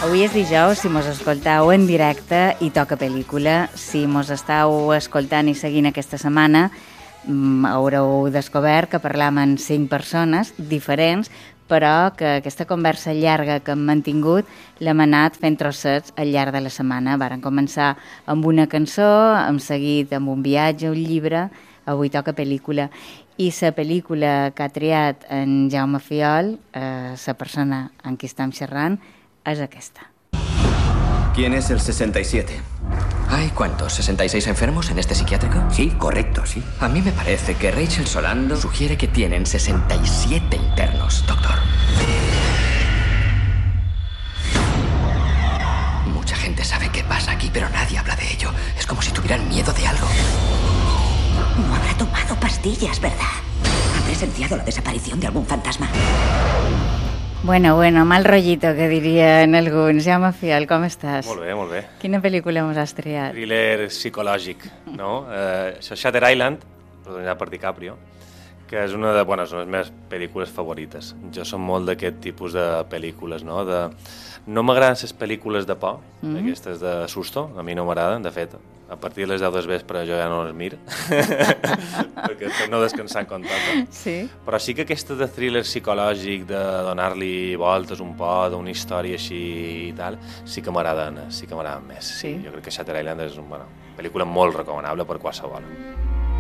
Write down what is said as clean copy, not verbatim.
Avui és dijous, si mos escoltau en directe i toca pel·lícula. Si mos estàu escoltant i seguint aquesta setmana, haureu descobert que parlam amb 5 persones diferents, però que aquesta conversa llarga que hem mantingut l'hem anat fent trossets al llarg de la setmana. Varen començar amb una cançó, hem seguit amb un viatge, un llibre, avui toca pel·lícula. I la pel·lícula que ha triat en Jaume Fiol, la persona amb qui estem xerrant, es aquesta. ¿Quién es el 67? ¿Hay cuántos? ¿66 enfermos en este psiquiátrico? Sí, correcto, sí. A mí me parece que Rachel Solando sugiere que tienen 67 internos, doctor. Mucha gente sabe qué pasa aquí, pero nadie habla de ello. Es como si tuvieran miedo de algo. No habrá tomado pastillas, ¿verdad? ¿Ha presenciado la desaparición de algún fantasma? Bueno, mal rollito, que dirien alguns. Jaume Fiol, com estàs? Molt bé, molt bé. Quina pel·lícula mos has triat? Thriller psicològic, no? Això és Shutter Island, protagonizat per DiCaprio, que és una de les meves pel·lícules favorites. Jo som molt d'aquest tipus de pel·lícules, no? No m'agraden les pel·lícules de por, aquestes de susto, a mi no m'agraden, de fet, a partir de les 10 del vespre jo ja no les mir, perquè per no descansar quan toca. Sí. Però sí que aquesta de thriller psicològic, de donar-li voltes un poc, d'una història així i tal, sí que m'agraden més. Sí, jo crec que Shutter Island és una pel·lícula molt recomanable per qualsevol.